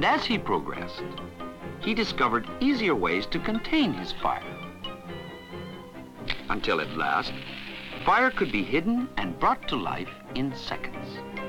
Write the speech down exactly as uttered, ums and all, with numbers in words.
as he progressed, he discovered easier ways to contain his fire. Until at last, fire could be hidden and brought to life in seconds.